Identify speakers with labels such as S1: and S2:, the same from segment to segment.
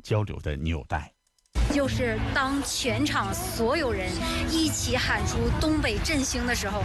S1: 交流的纽带。
S2: 就是当全场所有人一起喊出东北振兴的时候，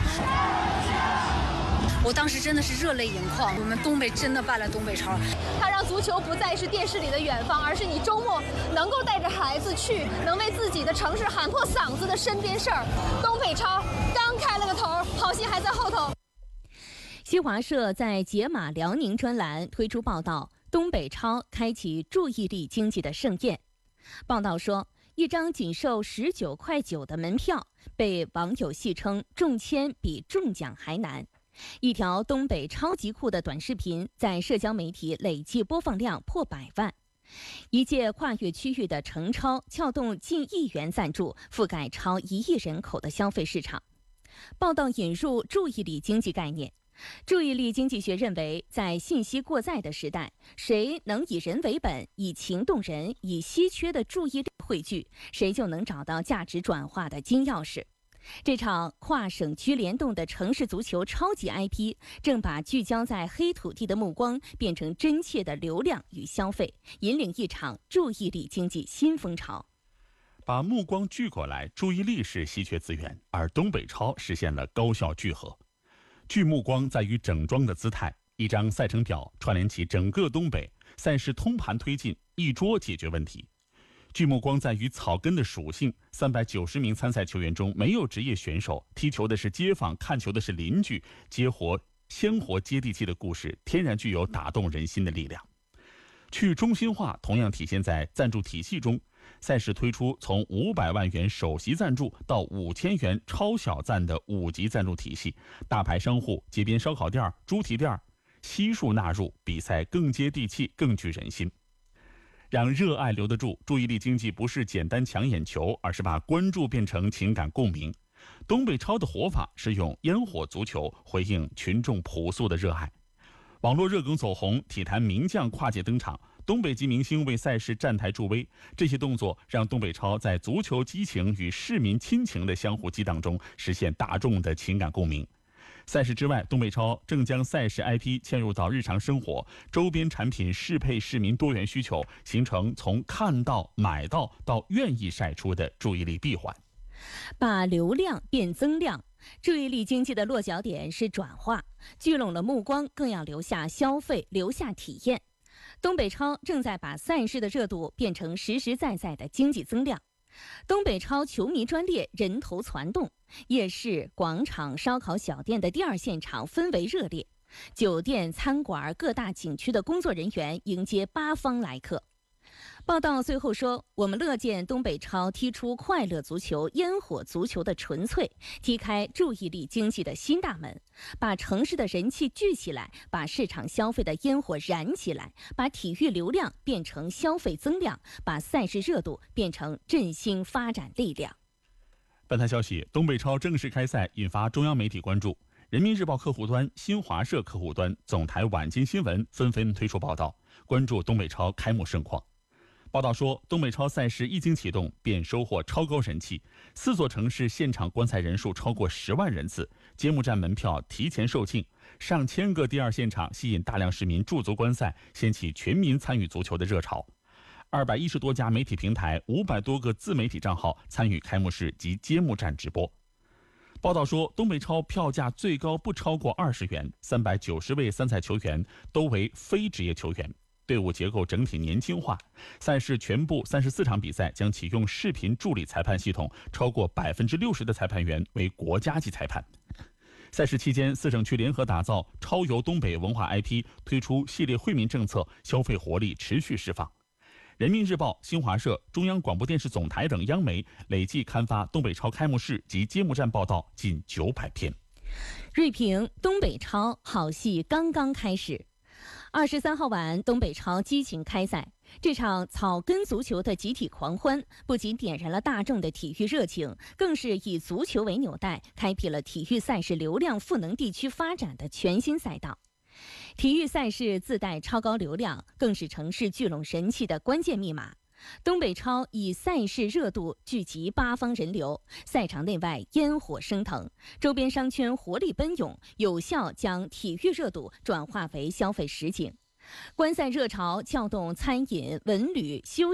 S2: 我当时真的是热泪盈眶。我们东北真的办了东北超，
S3: 它让足球不再是电视里的远方，而是你周末能够带着孩子去，能为自己的城市喊破嗓子的身边事儿。东北超刚开了个头，好戏还在后头。
S4: 新华社在解码辽宁专栏推出报道，东北超开启注意力经济的盛宴。报道说，一张仅售19.9块的门票被网友戏称中签比中奖还难。一条东北超级酷的短视频在社交媒体累计播放量破100万。一届跨越区域的程超撬动近1亿元赞助，覆盖超1亿人口的消费市场。报道引入注意力经济概念。注意力经济学认为，在信息过载的时代，谁能以人为本，以情动人，以稀缺的注意力汇聚，谁就能找到价值转化的金钥匙。这场跨省区联动的城市足球超级 IP， 正把聚焦在黑土地的目光变成真切的流量与消费，引领一场注意力经济新风潮。
S1: 把目光聚过来，注意力是稀缺资源，而东北超实现了高效聚合。聚目光在于整装的姿态，一张赛程表串联起整个东北，赛事通盘推进，一桌解决问题。聚目光在于草根的属性，390名参赛球员中没有职业选手，踢球的是街坊，看球的是邻居，鲜活接地气的故事天然具有打动人心的力量。去中心化同样体现在赞助体系中，赛事推出从500万元首席赞助到5000元超小赞的5级赞助体系，大牌商户、街边烧烤店、猪蹄店悉数纳入，比赛更接地气，更具人心。让热爱留得住，注意力经济不是简单抢眼球，而是把关注变成情感共鸣。东北超的活法是用烟火足球回应群众朴素的热爱。网络热梗走红，体坛名将跨界登场，东北籍明星为赛事站台助威，这些动作让东北超在足球激情与市民亲情的相互激荡中实现大众的情感共鸣。赛事之外，东北超正将赛事 IP 嵌入到日常生活，周边产品适配市民多元需求，形成从看到、买到到愿意晒出的注意力闭环。
S4: 把流量变增量，注意力经济的落脚点是转化，聚拢了目光，更要留下消费，留下体验。东北超正在把赛事的热度变成实实在在的经济增量。东北超球迷专列人头攒动，夜市、广场、烧烤小店的第二现场氛围热烈，酒店、餐馆、各大景区的工作人员迎接八方来客。报道最后说，我们乐见东北超踢出快乐足球、烟火足球的纯粹，踢开注意力经济的新大门，把城市的人气聚起来，把市场消费的烟火燃起来，把体育流量变成消费增量，把赛事热度变成振兴发展力量。
S1: 本台消息，东北超正式开赛引发中央媒体关注，人民日报客户端、新华社客户端、总台晚间新闻纷纷推出报道，关注东北超开幕盛况。报道说，东北超赛事一经启动便收获超高人气，4座城市现场观赛人数超过10万人次，揭幕战门票提前售罄，上千个第二现场吸引大量市民驻足观赛，掀起全民参与足球的热潮。210多家媒体平台、500多个自媒体账号参与开幕式及揭幕战直播。报道说，东北超票价最高不超过20元，390位参赛球员都为非职业球员。队伍结构整体年轻化，赛事全部34场比赛将启用视频助理裁判系统，超过60%的裁判员为国家级裁判。赛事期间，4省区联合打造超游东北文化 IP， 推出系列惠民政策，消费活力持续释放。人民日报、新华社、中央广播电视总台等央媒累计刊发东北超开幕式及揭幕战报道近900篇。
S4: 锐评：东北超好戏刚刚开始。23号晚，东北超激情开赛。这场草根足球的集体狂欢，不仅点燃了大众的体育热情，更是以足球为纽带，开辟了体育赛事流量赋能地区发展的全新赛道。体育赛事自带超高流量，更是城市聚拢人气的关键密码。东北超以赛事热度聚集八方人流，赛场内外烟火升腾，周边商圈活力奔涌，有效将体育热度转化为消费实景。观赛热潮撬动餐饮、文旅、休